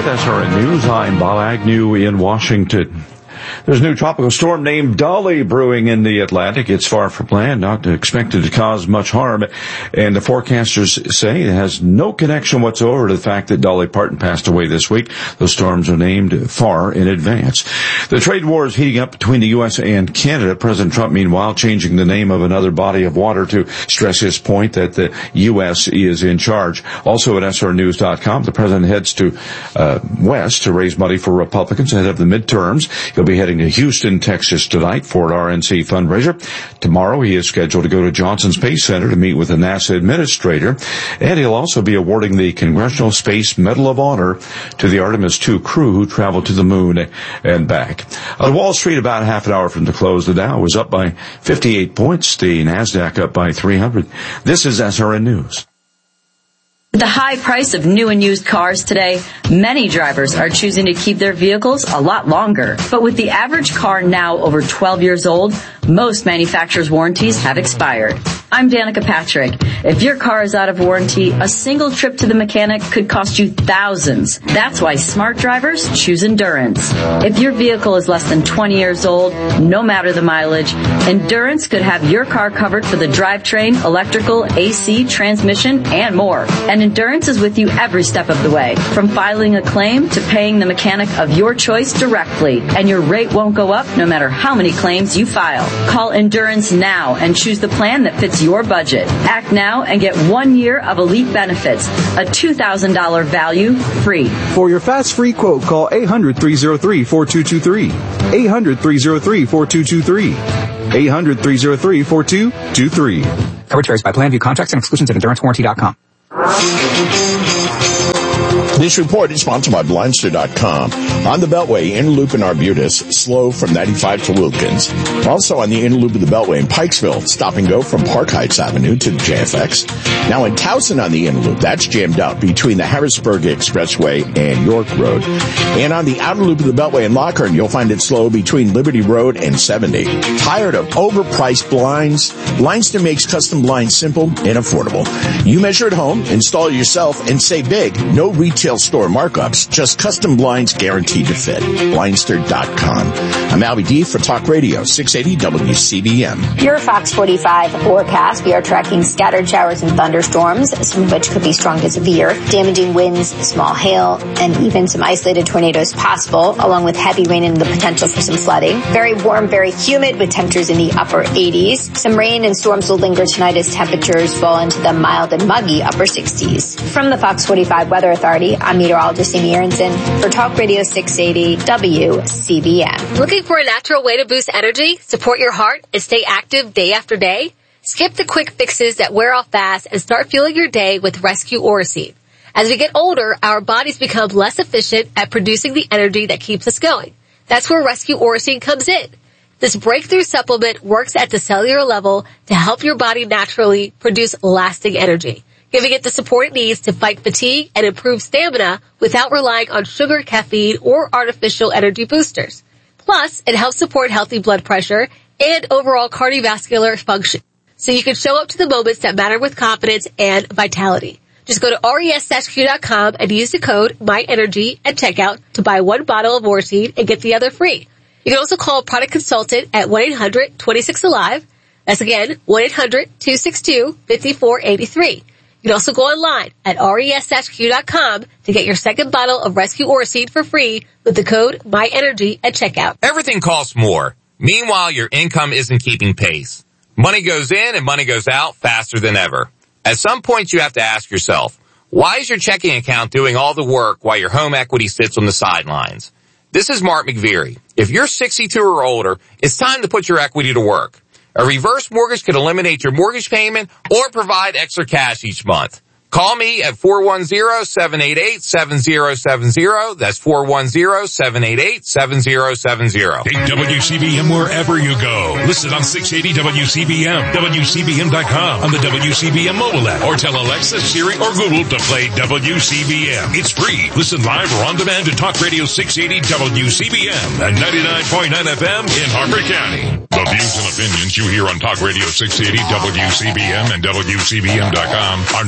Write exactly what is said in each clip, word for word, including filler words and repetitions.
S R N News. I'm Bob Agnew in Washington. There's a new tropical storm named Dolly brewing in the Atlantic. It's far from land, not expected to cause much harm. And the forecasters say it has no connection whatsoever to the fact that Dolly Parton passed away this week. Those storms are named far in advance. The trade war is heating up between the U S and Canada. President Trump, meanwhile, changing the name of another body of water to stress his point that the U S is in charge. Also at S R news dot com, the president heads to uh, west to raise money for Republicans ahead of the midterms. He'll be heading to Houston, Texas tonight for an R N C fundraiser. Tomorrow he is scheduled to go to Johnson Space Center to meet with the NASA administrator, and he'll also be awarding the Congressional Space Medal of Honor to the Artemis two crew who traveled to the moon and back. On Wall Street, about half an hour from the close, the Dow was up by fifty-eight points, the NASDAQ up by three hundred. This is S R N News. With the high price of new and used cars today, many drivers are choosing to keep their vehicles a lot longer. But with the average car now over twelve years old, most manufacturers' warranties have expired. I'm Danica Patrick. If your car is out of warranty, a single trip to the mechanic could cost you thousands. That's why smart drivers choose Endurance. If your vehicle is less than twenty years old, no matter the mileage, Endurance could have your car covered for the drivetrain, electrical, A C, transmission, and more. And Endurance is with you every step of the way, from filing a claim to paying the mechanic of your choice directly. And your rate won't go up no matter how many claims you file. Call Endurance now and choose the plan that fits your budget. Act now and get one year of elite benefits, a two thousand dollars value free. For your fast free quote, call eight hundred, three oh three, four two two three. eight hundred, three oh three, four two two three. eight hundred, three oh three, four two two three. Coverage varies by plan. View contracts and exclusions at endurance warranty dot com. This report is sponsored by Blindster dot com. On the Beltway, inner loop in Arbutus, slow from ninety-five to Wilkins. Also on the inner loop of the Beltway in Pikesville, stop and go from Park Heights Avenue to the J F X. Now in Towson on the inner loop, that's jammed up between the Harrisburg Expressway and York Road. And on the outer loop of the Beltway in Lockhart, you'll find it slow between Liberty Road and seventy. Tired of overpriced blinds? Blindster makes custom blinds simple and affordable. You measure at home, install it yourself, and save big. No retail store markups, just custom blinds guaranteed to fit. Blindster dot com. I'm Albie D for Talk Radio six eighty W C B M. Your Fox forty-five forecast. We are tracking scattered showers and thunderstorms, some of which could be strong to severe, damaging winds, small hail, and even some isolated tornadoes possible, along with heavy rain and the potential for some flooding. Very warm, very humid with temperatures in the upper eighties. Some rain and storms will linger tonight as temperatures fall into the mild and muggy upper sixties. From the Fox forty-five Weather Authority, I'm meteorologist Amy Aronson for Talk Radio six eighty W C B M. Looking for a natural way to boost energy, support your heart, and stay active day after day? Skip the quick fixes that wear off fast and start fueling your day with Rescue Oracene. As we get older, our bodies become less efficient at producing the energy that keeps us going. That's where Rescue Oracene comes in. This breakthrough supplement works at the cellular level to help your body naturally produce lasting energy, giving it the support it needs to fight fatigue and improve stamina without relying on sugar, caffeine, or artificial energy boosters. Plus, it helps support healthy blood pressure and overall cardiovascular function, so you can show up to the moments that matter with confidence and vitality. Just go to R E S Q dot com and use the code MyEnergy at checkout to buy one bottle of Oracene and get the other free. You can also call a product consultant at one eight hundred, two six, ALIVE. That's again, one eight hundred, two six two, five four eight three. You can also go online at R E S Q dot com to get your second bottle of Rescue Oracene for free with the code MyEnergy at checkout. Everything costs more. Meanwhile, your income isn't keeping pace. Money goes in and money goes out faster than ever. At some point, you have to ask yourself, why is your checking account doing all the work while your home equity sits on the sidelines? This is Mark McVeary. If you're sixty-two or older, it's time to put your equity to work. A reverse mortgage could eliminate your mortgage payment or provide extra cash each month. Call me at four one zero, seven eight eight, seven zero seven zero. That's four one zero, seven eight eight, seven zero seven zero. Take W C B M wherever you go. Listen on six eighty W C B M, W C B M dot com, on the W C B M mobile app, or tell Alexa, Siri, or Google to play W C B M. It's free. Listen live or on demand to Talk Radio six eighty W C B M and ninety-nine point nine F M in Harper County. The views and opinions you hear on Talk Radio six eighty W C B M and W C B M dot com are not necessarily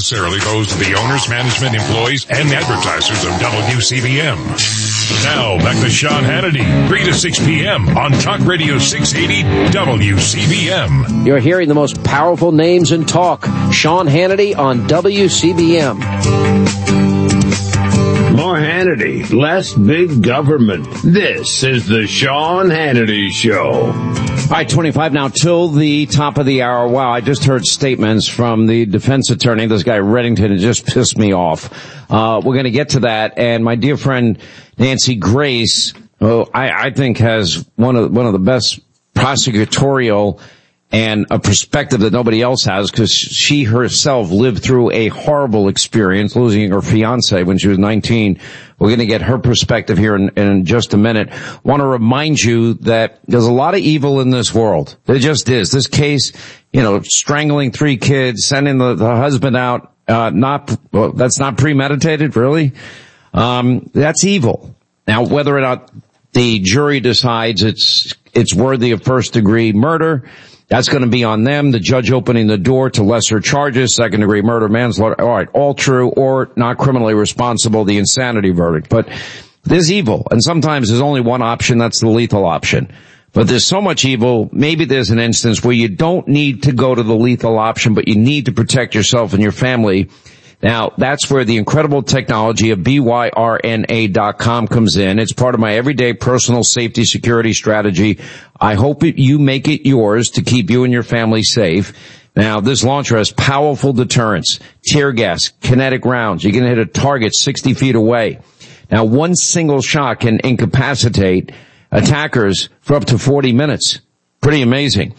necessarily those of the owners, management, employees, and advertisers of W C B M. Now, back to Sean Hannity, three to six p.m. on Talk Radio six eighty W C B M. You're hearing the most powerful names in talk. Sean Hannity on W C B M. More Hannity, less big government. This is the Sean Hannity Show. All right, twenty-five now till the top of the hour. Wow, I just heard statements from the defense attorney, this guy Reddington. It just pissed me off. Uh, we're going to get to that. And my dear friend Nancy Grace, who I, I think has one of one of the best prosecutorial and a perspective that nobody else has, because she herself lived through a horrible experience, losing her fiance when she was nineteen. We're going to get her perspective here in, in just a minute. Want to remind you that there's a lot of evil in this world. There just is. This case, you know, strangling three kids, sending the, the husband out, uh, not, well, that's not premeditated, really. Um, that's evil. Now, whether or not the jury decides it's, it's worthy of first degree murder, that's going to be on them. The judge opening the door to lesser charges, second degree murder, manslaughter. All right, all true or not criminally responsible, the insanity verdict. But there's evil. And sometimes there's only one option. That's the lethal option. But there's so much evil. Maybe there's an instance where you don't need to go to the lethal option, but you need to protect yourself and your family. Now, that's where the incredible technology of B Y R N A dot com comes in. It's part of my everyday personal safety security strategy. I hope it, you make it yours to keep you and your family safe. Now, this launcher has powerful deterrence, tear gas, kinetic rounds. You can hit a target sixty feet away. Now, one single shot can incapacitate attackers for up to forty minutes. Pretty amazing.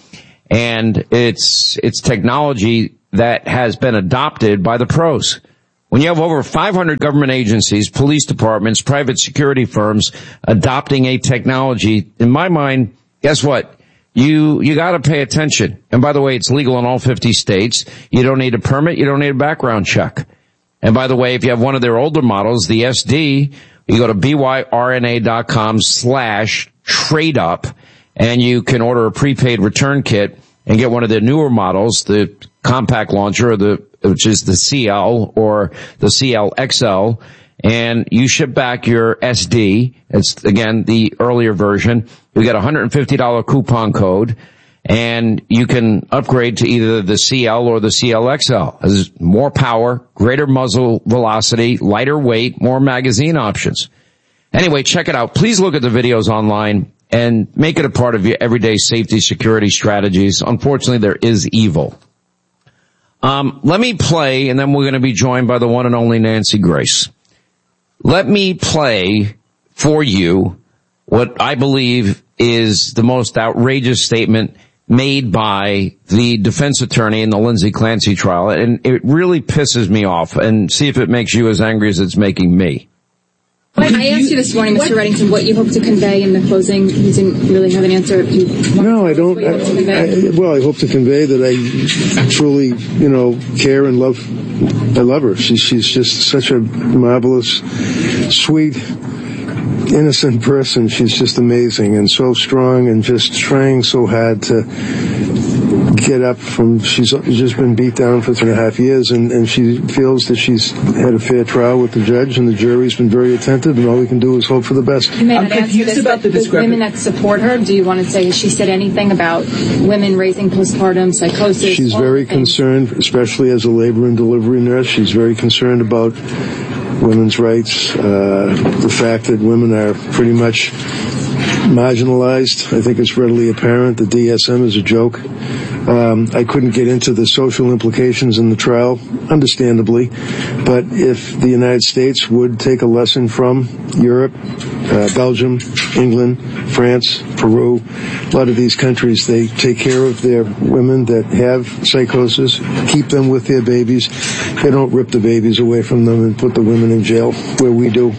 And it's, it's technology that has been adopted by the pros. When you have over five hundred government agencies, police departments, private security firms adopting a technology, in my mind, guess what? You, you gotta pay attention. And by the way, it's legal in all fifty states. You don't need a permit. You don't need a background check. And by the way, if you have one of their older models, the S D, you go to B Y R N A dot com slash trade up and you can order a prepaid return kit and get one of their newer models, the compact launcher, or the, which is the C L or the C L X L, and you ship back your S D. It's, again, the earlier version. You get a one hundred fifty dollars coupon code, and you can upgrade to either the C L or the C L X L. It has more power, greater muzzle velocity, lighter weight, more magazine options. Anyway, check it out. Please look at the videos online and make it a part of your everyday safety security strategies. Unfortunately, there is evil. Um, let me play, and then we're going to be joined by the one and only Nancy Grace. Let me play for you what I believe is the most outrageous statement made by the defense attorney in the Lindsay Clancy trial, and it really pisses me off, and see if it makes you as angry as it's making me. I asked you this morning, Mister Reddington, what you hope to convey in the closing. You didn't really have an answer. You no, I don't. I, I, well, I hope to convey that I truly, you know, care and love. I love her. She, she's just such a marvelous, sweet, innocent person. She's just amazing and so strong and just trying so hard to get up from, she's just been beat down for three and a half years, and, and she feels that she's had a fair trial with the judge, and the jury's been very attentive, and all we can do is hope for the best. You may not answer this, about the, the women that support her, do you want to say, has she said anything about women raising postpartum psychosis? She's very concerned, especially as a labor and delivery nurse. She's very concerned about women's rights, uh, the fact that women are pretty much marginalized. I think it's readily apparent. The D S M is a joke. Um, I couldn't get into the social implications in the trial, understandably, but if the United States would take a lesson from Europe, uh, Belgium, England, France, Peru, a lot of these countries, they take care of their women that have psychosis, keep them with their babies. They don't rip the babies away from them and put the women in jail where we do.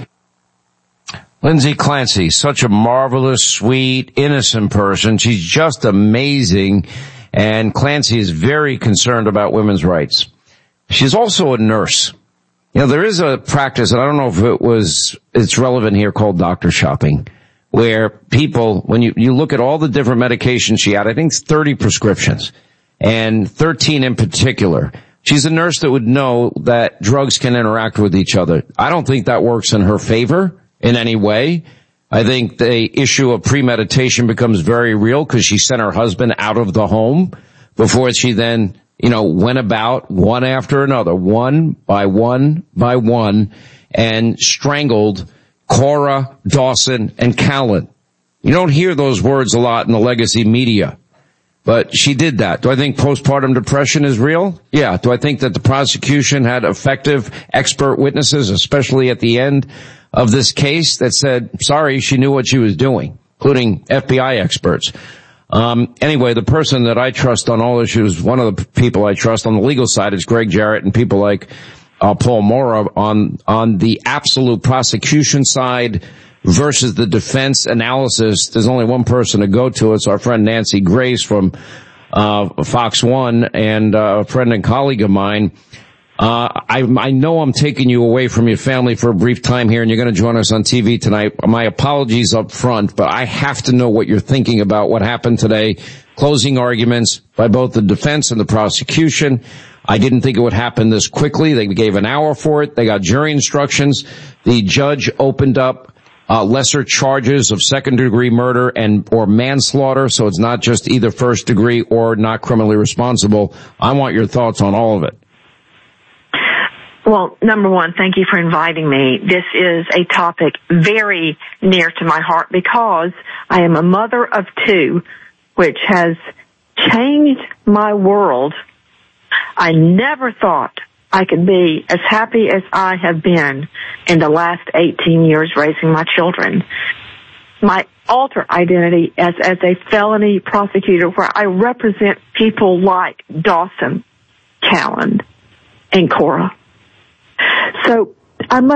Lindsay Clancy, such a marvelous, sweet, innocent person. She's just amazing. And Clancy is very concerned about women's rights. She's also a nurse. You know, there is a practice, and I don't know if it was, it's relevant here, called doctor shopping, where people, when you, you look at all the different medications she had, I think it's thirty prescriptions, and thirteen in particular, She's a nurse that would know that drugs can interact with each other. I don't think that works in her favor in any way. I think the issue of premeditation becomes very real because she sent her husband out of the home before she then, you know, went about one after another, one by one by one, and strangled Cora, Dawson, and Callan. You don't hear those words a lot in the legacy media, but she did that. Do I think postpartum depression is real? Yeah. Do I think that the prosecution had effective expert witnesses, especially at the end of this case, that said, sorry, she knew what she was doing, including F B I experts? Um, anyway, the person that I trust on all issues, one of the people I trust on the legal side is Greg Jarrett and people like uh, Paul Mora on, on the absolute prosecution side versus the defense analysis. There's only one person to go to. It's our friend Nancy Grace from, uh, Fox One, and uh, a friend and colleague of mine. Uh, I, I know I'm taking you away from your family for a brief time here, and you're going to join us on T V tonight. My apologies up front, but I have to know what you're thinking about what happened today. Closing arguments by both the defense and the prosecution. I didn't think it would happen this quickly. They gave an hour for it. They got jury instructions. The judge opened up uh lesser charges of second-degree murder and or manslaughter, so it's not just either first degree or not criminally responsible. I want your thoughts on all of it. Well, number one, thank you for inviting me. This is a topic very near to my heart because I am a mother of two, which has changed my world. I never thought I could be as happy as I have been in the last eighteen years raising my children. My alter identity as, as a felony prosecutor where I represent people like Dawson, Callan, and Cora. So I must